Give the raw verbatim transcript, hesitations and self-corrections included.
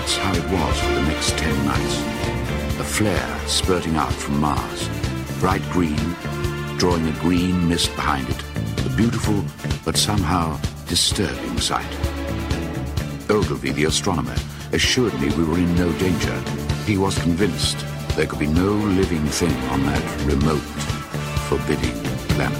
that's how it was for the next ten nights. A flare spurting out from Mars, bright green, drawing a green mist behind it. A beautiful, but somehow disturbing sight. Ogilvy, the astronomer, assured me we were in no danger. He was convinced there could be no living thing on that remote, forbidding